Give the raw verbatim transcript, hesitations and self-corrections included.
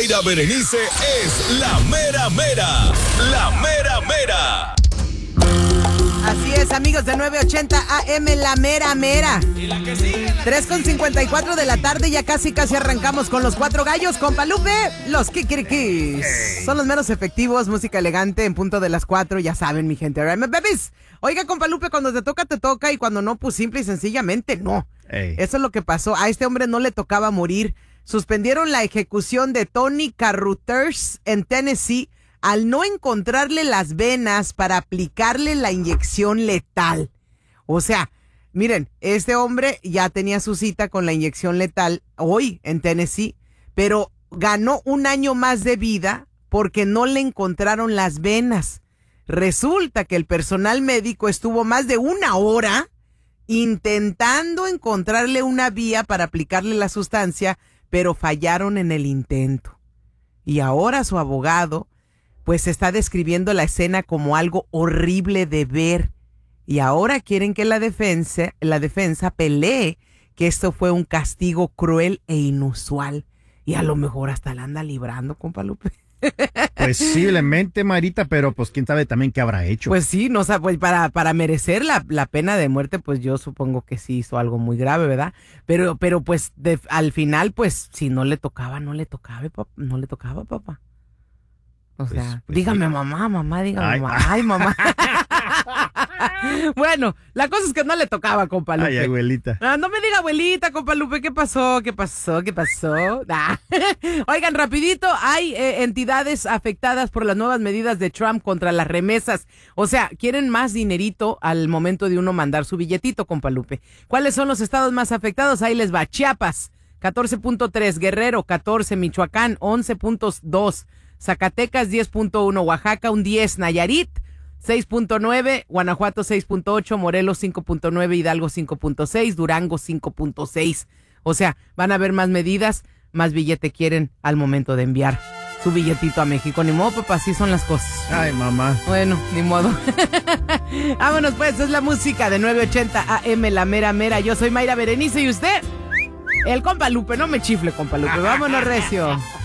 Mayra Berenice es la mera mera. La mera mera. Así es, amigos de nueve ochenta A M, la mera mera. Y la que sigue, la tres con cincuenta y cuatro de la tarde, ya casi casi arrancamos con los cuatro gallos, compa Lupe, los kikirikis. Hey. Son los menos efectivos, música elegante en punto de las cuatro, ya saben, mi gente. Right, my babies. Oiga, compa Lupe, cuando te toca, te toca, y cuando no, pues simple y sencillamente no. Hey. Eso es lo que pasó. A este hombre no le tocaba morir. Suspendieron la ejecución de Tony Carruthers en Tennessee al no encontrarle las venas para aplicarle la inyección letal. O sea, miren, este hombre ya tenía su cita con la inyección letal hoy en Tennessee, pero ganó un año más de vida porque no le encontraron las venas. Resulta que el personal médico estuvo más de una hora intentando encontrarle una vía para aplicarle la sustancia, pero fallaron en el intento. Y ahora su abogado pues está describiendo la escena como algo horrible de ver. Y ahora quieren que la defensa, la defensa pelee que esto fue un castigo cruel e inusual. Y a lo mejor hasta la anda librando, compa Lupe. Posiblemente, Marita, pero pues quién sabe también qué habrá hecho. Pues sí, no, pues para, para merecer la, la pena de muerte, pues yo supongo que sí hizo algo muy grave, ¿verdad? Pero, pero pues de, al final, pues si no le tocaba, no le tocaba, papá, no le tocaba, papá. O sea, pues, pues, dígame sí. mamá, mamá, dígame ay, mamá. Ay, mamá. Bueno, la cosa es que no le tocaba, compa Lupe. Ay, abuelita. Ah, no me diga abuelita, compa Lupe, ¿qué pasó? ¿Qué pasó? ¿Qué pasó? Ah. Oigan, rapidito, hay eh, entidades afectadas por las nuevas medidas de Trump contra las remesas. O sea, quieren más dinerito al momento de uno mandar su billetito, compa Lupe. ¿Cuáles son los estados más afectados? Ahí les va. Chiapas, catorce punto tres, Guerrero, catorce, Michoacán, once punto dos, Zacatecas, diez punto uno, Oaxaca, un diez, Nayarit, seis punto nueve, Guanajuato seis punto ocho, Morelos cinco punto nueve, Hidalgo cinco punto seis, Durango cinco punto seis. O sea, van a haber más medidas, más billete quieren al momento de enviar su billetito a México. Ni modo, papá, así son las cosas. Ay, mamá. Bueno, ni modo. Vámonos pues, es la música de nueve ochenta A M, la mera mera. Yo soy Mayra Berenice y usted, el compa Lupe. No me chifle, compa Lupe. Vámonos recio.